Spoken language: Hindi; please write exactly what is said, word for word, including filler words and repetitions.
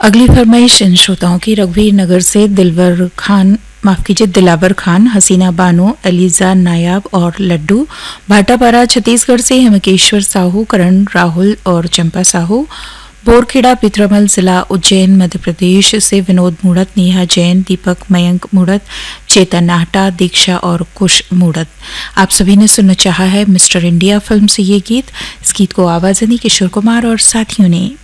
अगली फरमाइश इन श्रोताओं की रघुवीर नगर से दिलवर खान माफ कीजिए दिलावर खान, हसीना बानो, एलिजा नायाब और लड्डू। भाटापारा छत्तीसगढ़ से हेमकेश्वर साहू, करण राहुल और चंपा साहू। बोरखेड़ा पिथरामल जिला उज्जैन मध्य प्रदेश से विनोद मूड़त, नेहा जैन, दीपक मयंक मूड़त, चेतन नाहटा, दीक्षा और कुश मूड़त। आप सभी ने सुनना चाहा है मिस्टर इंडिया फिल्म से ये गीत। इस गीत को आवाज दी किशोर कुमार और साथियों ने।